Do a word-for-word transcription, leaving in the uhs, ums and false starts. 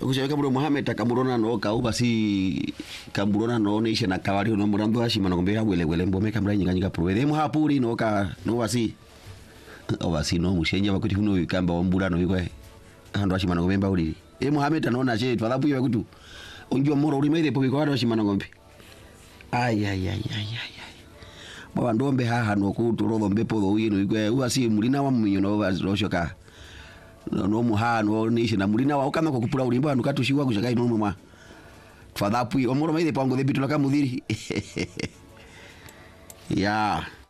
Kushaka bro Mohamed takamurona no kauba si kamurona no nishe na kawari no murambo ashima no ngombe wele wele mbome kamra nyinga nyinga provede mu hapuri no ka no wasi obasi no mushenja bakuti kuno ikamba ombura no ikwe ando ashima no ngombe uri e Mohamed anaona je twalabu ye bakutu onjo moro uri mede pobi kwa ashima no ngombe ay ay ay ay ay baba ndombe haha no kutu robo mbepo uyi no ikwe uasi mulina wa munyo no bazoshoka no muhano nishe na mulina wa ukama kokupura ulimbo anu katushiwa kushaka ino mama fadhapu omoro maide pango de bitula kamudhiri ya